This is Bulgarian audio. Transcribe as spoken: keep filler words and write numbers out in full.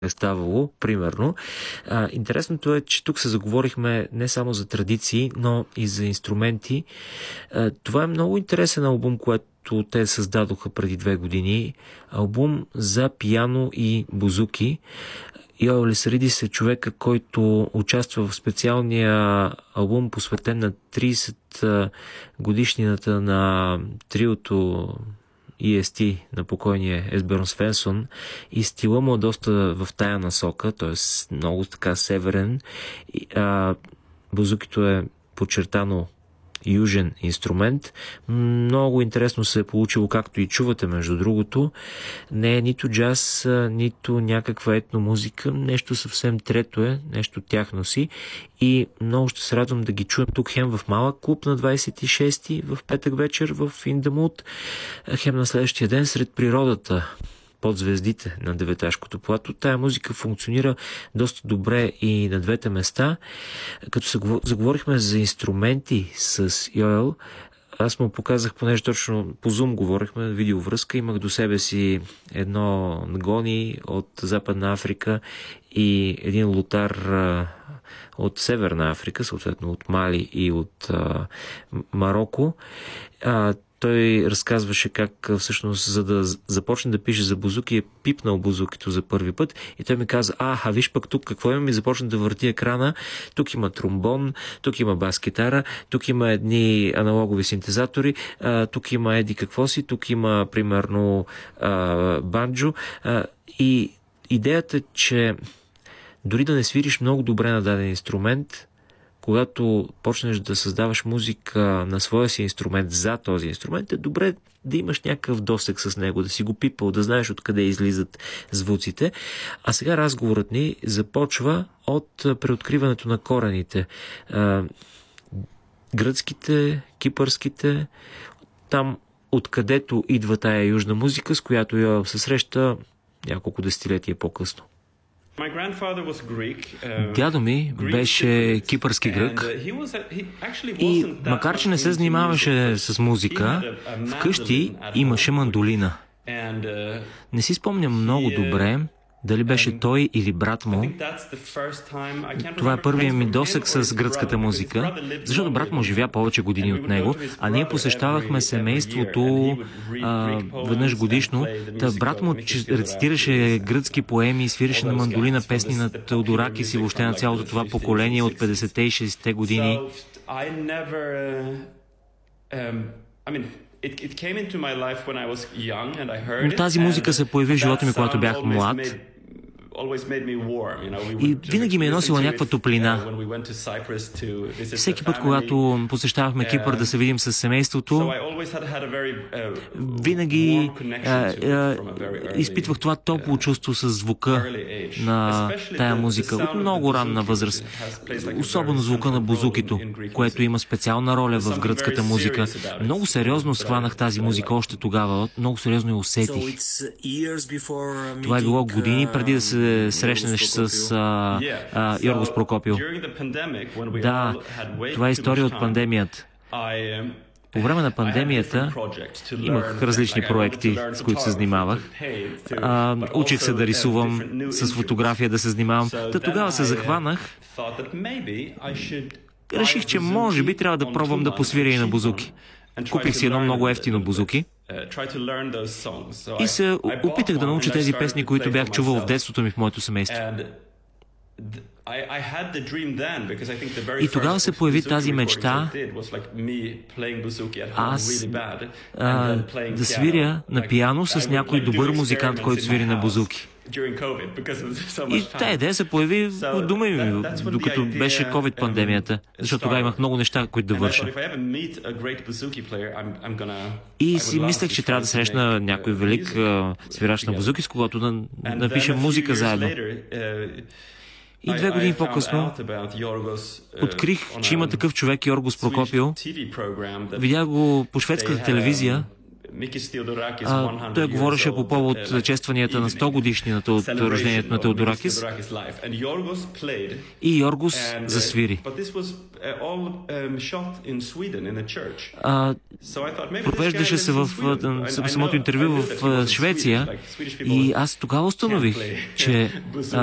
е ставало, примерно. А, интересното е, че тук се заговорихме не само за традиции, но и за инструменти. А, това е много интересен албум, което те създадоха преди две години. Албум за пиано и бузуки. Йоел Лисаридис е човека, който участва в специалния албум, посветен на трийсет годишнината на триото и ес ти на покойния Есберн Свенсон, и стила му е доста в тая насока, т.е. много така северен. А, бузукито е подчертано южен инструмент. Много интересно се е получило, както и чувате, между другото. Не е нито джаз, нито някаква етномузика. Нещо съвсем трето е, нещо тяхно си. И много ще се радвам да ги чуем тук, хем в малък клуб на двайсет и шести в петък вечер в In The Mood, хем на следващия ден сред природата, под звездите на Деветашкото плато. Тая музика функционира доста добре и на двете места. Като се заговорихме за инструменти с Йоел, аз му показах, понеже точно по Zoom говорихме, видеовръзка, имах до себе си едно нгони от Западна Африка и един лутар от Северна Африка, съответно от Мали и от а, Мароко. А, Той разказваше как всъщност, за да започне да пише за бузуки, е пипнал бузукито за първи път и той ми каза: а, а виж пък тук какво има, и започна да върти екрана. Тук има тромбон, тук има бас-китара, тук има едни аналогови синтезатори, а, тук има еди какво си, тук има примерно а, банджо. А, и идеята е, че дори да не свириш много добре на даден инструмент, когато почнеш да създаваш музика на своя си инструмент за този инструмент, е добре да имаш някакъв досег с него, да си го пипал, да знаеш откъде излизат звуците. А сега разговорът ни започва от преоткриването на корените. Гръцките, кипърските, там откъдето идва тая южна музика, с която я се среща няколко десетилетия по-късно. Дядо ми беше кипърски грък и макар че не се занимаваше с музика, вкъщи имаше мандолина. Не си спомням много добре дали беше той или брат му. Това е първият ми досег с гръцката музика, защото брат му живя повече години от него, а ние посещавахме семейството а, веднъж годишно. Та брат му рецитираше гръцки поеми, свиреше на мандолина песни на Теодоракис и въобще на цялото това поколение от петдесетте и шейсетте години. Но тази музика се появи в живота ми, когато бях млад. И винаги ми е носила някаква топлина. Всеки път, когато посещавахме Кипър да се видим с семейството, винаги а, а, изпитвах това топло чувство с звука на тая музика от много ранна възраст. Особено звука на бузукито, което има специална роля в гръцката музика. Много сериозно схванах тази музика още тогава. Много сериозно я усетих. Това е било години преди да се срещнеш с а, а, Йоргос Прокопио. Да, това е история от пандемията. По време на пандемията имах различни проекти, с които се занимавах. А, учих се да рисувам, с фотография да се занимавам. Та тогава се захванах. Реших, че може би трябва да пробвам да посвиря и на бузуки. Купих си едно много ефтино бузуки и се опитах да науча тези песни, които бях чувал в детството ми в моето семейство. И тогава се появи тази мечта аз а, да свиря на пиано с някой добър музикант, който свири на бузуки. И тая идея се появи в дома ми, докато беше ковид пандемията, защото тогава имах много неща, които да върша. И си мислех, че трябва да срещна някой велик uh, свирач на бузуки, с когото да напишем музика заедно. И две години по-късно открих, че има такъв човек, Йоргос Прокопио. Видях го по шведската телевизия А, той говореше по повод честванията на сто годишнината от рождението на Теодоракис и Йоргос засвири. А, провеждаше се в самото интервю в Швеция и аз тогава установих, че